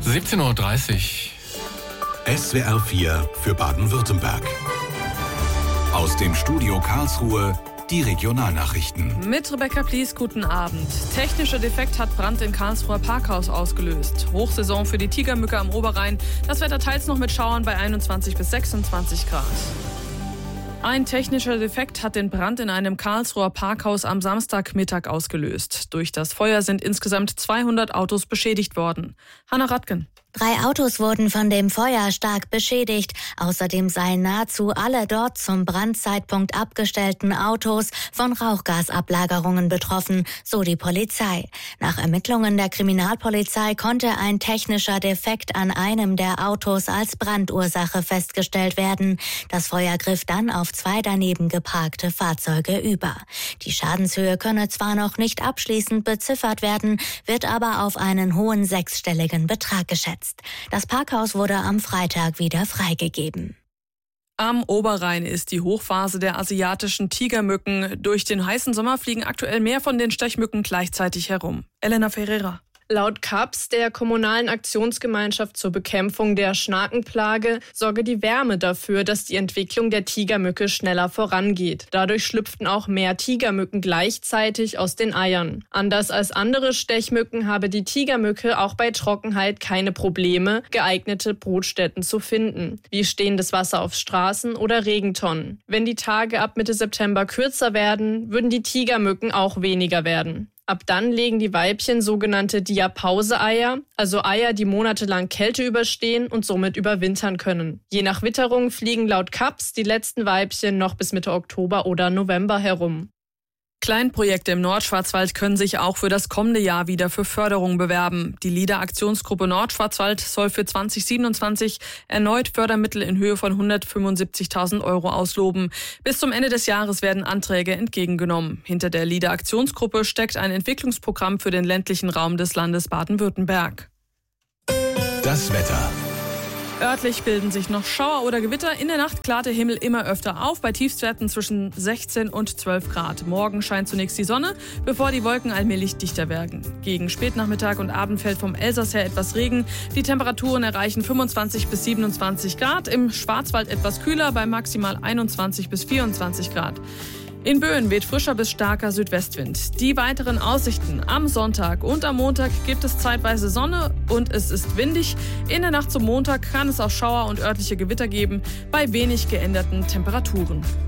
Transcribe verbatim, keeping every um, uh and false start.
siebzehn Uhr dreißig. S W R vier für Baden-Württemberg. Aus dem Studio Karlsruhe die Regionalnachrichten. Mit Rebecca Plies, guten Abend. Technischer Defekt hat Brand in Karlsruher Parkhaus ausgelöst. Hochsaison für die Tigermücke am Oberrhein. Das Wetter teils noch mit Schauern bei einundzwanzig bis sechsundzwanzig Grad. Ein technischer Defekt hat den Brand in einem Karlsruher Parkhaus am Samstagmittag ausgelöst. Durch das Feuer sind insgesamt zweihundert Autos beschädigt worden. Hanna Radken. Drei Autos wurden von dem Feuer stark beschädigt. Außerdem seien nahezu alle dort zum Brandzeitpunkt abgestellten Autos von Rauchgasablagerungen betroffen, so die Polizei. Nach Ermittlungen der Kriminalpolizei konnte ein technischer Defekt an einem der Autos als Brandursache festgestellt werden. Das Feuer griff dann auf zwei daneben geparkte Fahrzeuge über. Die Schadenshöhe könne zwar noch nicht abschließend beziffert werden, wird aber auf einen hohen sechsstelligen Betrag geschätzt. Das Parkhaus wurde am Freitag wieder freigegeben. Am Oberrhein ist die Hochphase der asiatischen Tigermücken. Durch den heißen Sommer fliegen aktuell mehr von den Stechmücken gleichzeitig herum. Elena Ferreira. Laut K A P S, der Kommunalen Aktionsgemeinschaft zur Bekämpfung der Schnakenplage, sorge die Wärme dafür, dass die Entwicklung der Tigermücke schneller vorangeht. Dadurch schlüpften auch mehr Tigermücken gleichzeitig aus den Eiern. Anders als andere Stechmücken habe die Tigermücke auch bei Trockenheit keine Probleme, geeignete Brutstätten zu finden, wie stehendes Wasser auf Straßen oder Regentonnen. Wenn die Tage ab Mitte September kürzer werden, würden die Tigermücken auch weniger werden. Ab dann legen die Weibchen sogenannte Diapause-Eier, also Eier, die monatelang Kälte überstehen und somit überwintern können. Je nach Witterung fliegen laut K A P S die letzten Weibchen noch bis Mitte Oktober oder November herum. Kleinprojekte im Nordschwarzwald können sich auch für das kommende Jahr wieder für Förderung bewerben. Die LIDA-Aktionsgruppe Nordschwarzwald soll für zwanzig siebenundzwanzig erneut Fördermittel in Höhe von hundertfünfundsiebzigtausend Euro ausloben. Bis zum Ende des Jahres werden Anträge entgegengenommen. Hinter der LIDA-Aktionsgruppe steckt ein Entwicklungsprogramm für den ländlichen Raum des Landes Baden-Württemberg. Das Wetter. Örtlich bilden sich noch Schauer oder Gewitter. In der Nacht klart der Himmel immer öfter auf, bei Tiefstwerten zwischen sechzehn und zwölf Grad. Morgen scheint zunächst die Sonne, bevor die Wolken allmählich dichter werden. Gegen Spätnachmittag und Abend fällt vom Elsass her etwas Regen. Die Temperaturen erreichen fünfundzwanzig bis siebenundzwanzig Grad. Im Schwarzwald etwas kühler, bei maximal einundzwanzig bis vierundzwanzig Grad. In Böen weht frischer bis starker Südwestwind. Die weiteren Aussichten: Am Sonntag und am Montag gibt es zeitweise Sonne und es ist windig. In der Nacht zum Montag kann es auch Schauer und örtliche Gewitter geben, bei wenig geänderten Temperaturen.